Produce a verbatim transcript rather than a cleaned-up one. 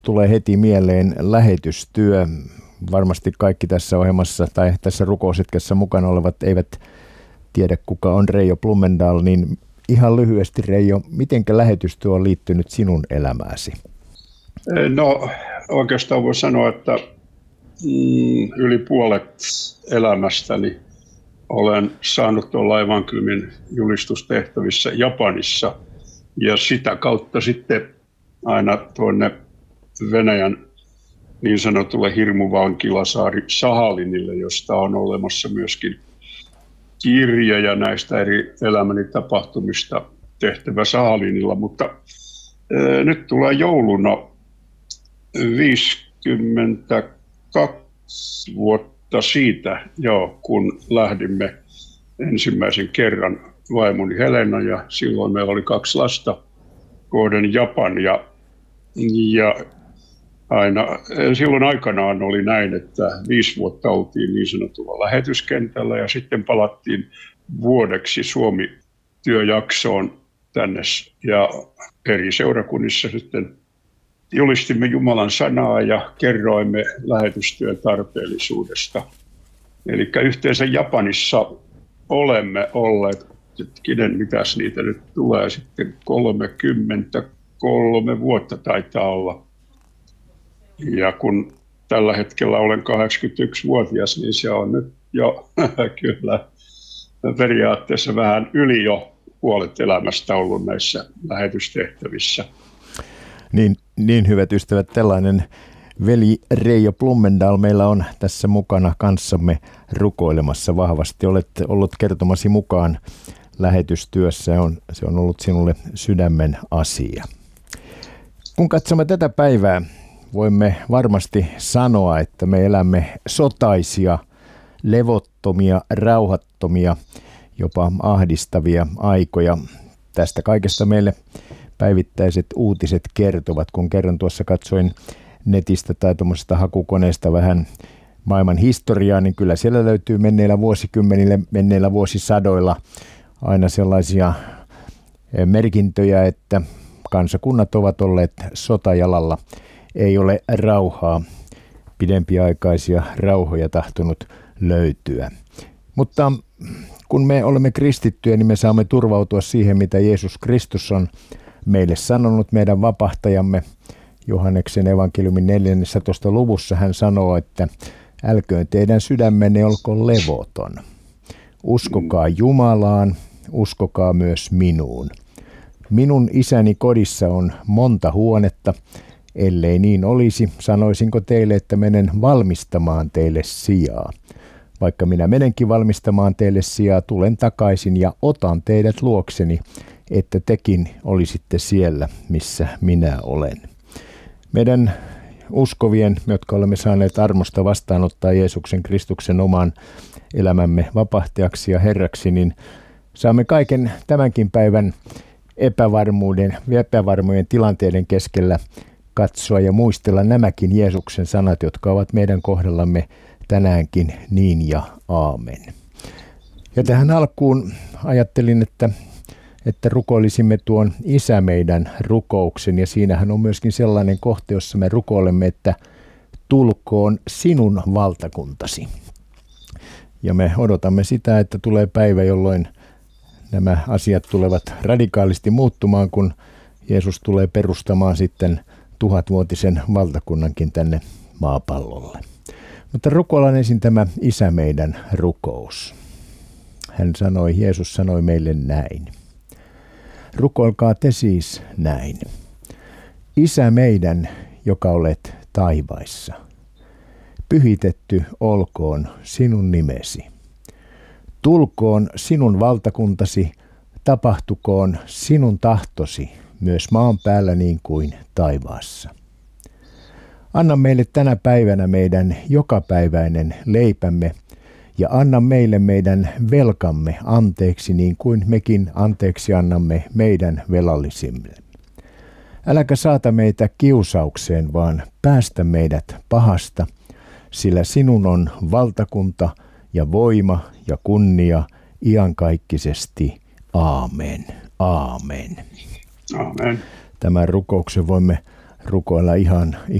tulee heti mieleen lähetystyö. Varmasti kaikki tässä ohjelmassa tai tässä rukoushetkessä mukana olevat eivät tiedä, kuka on Reijo Blumendal, niin ihan lyhyesti, Reijo, mitenkä lähetystyö on liittynyt sinun elämääsi? No oikeastaan voi sanoa, että mm, yli puolet elämästäni olen saanut olla evankeliumin julistustehtävissä Japanissa ja sitä kautta sitten aina tuonne Venäjän niin sanotulle hirmuvankilasaari Sahalinille, josta on olemassa myöskin kirjoja näistä eri elämäni tapahtumista tehtävä Sahalinilla, mutta ää, nyt tulee jouluna viisikymmentäkaksi vuotta siitä, jo, kun lähdimme ensimmäisen kerran vaimoni Helena ja silloin meillä oli kaksi lasta kohden Japan ja, ja aina, silloin aikanaan oli näin, että viisi vuotta oltiin niin sanotulla lähetyskentällä ja sitten palattiin vuodeksi Suomi-työjaksoon tänne ja eri seurakunnissa sitten julistimme Jumalan sanaa ja kerroimme lähetystyön tarpeellisuudesta. Eli yhteensä Japanissa olemme olleet, kenen mitäs niitä nyt tulee, sitten kolmekymmentäkolme vuotta taitaa olla. Ja kun tällä hetkellä olen kahdeksankymmentäyksivuotias, niin se on nyt jo kyllä periaatteessa vähän yli jo puolet elämästä ollut näissä lähetystehtävissä. Niin, niin hyvät ystävät, tällainen veli Reijo Blumendal meillä on tässä mukana kanssamme rukoilemassa vahvasti. Olette ollut kertomasi mukaan lähetystyössä, on, se on ollut sinulle sydämen asia. Kun katsomme tätä päivää, voimme varmasti sanoa, että me elämme sotaisia, levottomia, rauhattomia, jopa ahdistavia aikoja. Tästä kaikesta meille päivittäiset uutiset kertovat. Kun kerran tuossa katsoin netistä tai tuommoisesta hakukoneesta vähän maailman historiaa, niin kyllä siellä löytyy menneillä vuosikymmenillä, menneillä vuosisadoilla aina sellaisia merkintöjä, että kansakunnat ovat olleet sotajalalla. Ei ole rauhaa, pidempiaikaisia rauhoja tahtonut löytyä. Mutta kun me olemme kristittyjä, niin me saamme turvautua siihen, mitä Jeesus Kristus on meille sanonut, meidän vapahtajamme. Johanneksen evankeliumin neljännessä luvussa hän sanoo, että älköön teidän sydämenne olkoon levoton. Uskokaa Jumalaan, uskokaa myös minuun. Minun isäni kodissa on monta huonetta. Ellei niin olisi, sanoisinko teille, että menen valmistamaan teille sijaa. Vaikka minä menenkin valmistamaan teille sijaa, tulen takaisin ja otan teidät luokseni, että tekin olisitte siellä, missä minä olen. Meidän uskovien, jotka olemme saaneet armosta vastaanottaa Jeesuksen Kristuksen oman elämämme vapahtajaksi ja Herraksi, niin saamme kaiken tämänkin päivän epävarmuuden ja epävarmojen tilanteiden keskellä katsoa ja muistella nämäkin Jeesuksen sanat, jotka ovat meidän kohdallamme tänäänkin niin ja aamen. Ja tähän alkuun ajattelin, että, että rukoilisimme tuon Isä meidän rukouksen, ja siinähän on myöskin sellainen kohta, jossa me rukoilemme, että tulkoon sinun valtakuntasi. Ja me odotamme sitä, että tulee päivä, jolloin nämä asiat tulevat radikaalisti muuttumaan, kun Jeesus tulee perustamaan sitten tuhatvuotisen valtakunnankin tänne maapallolle. Mutta rukoillaan ensin tämä Isä meidän rukous. Hän sanoi, Jeesus sanoi meille näin. Rukoilkaa te siis näin. Isä meidän, joka olet taivaissa, pyhitetty olkoon sinun nimesi. Tulkoon sinun valtakuntasi, tapahtukoon sinun tahtosi myös maan päällä niin kuin taivaassa. Anna meille tänä päivänä meidän jokapäiväinen leipämme ja anna meille meidän velkamme anteeksi niin kuin mekin anteeksi annamme meidän velallisille. Äläkä saata meitä kiusaukseen, vaan päästä meidät pahasta, sillä sinun on valtakunta ja voima ja kunnia iankaikkisesti. Aamen. Aamen. Aamen. Tämän rukouksen voimme rukoilla ihan,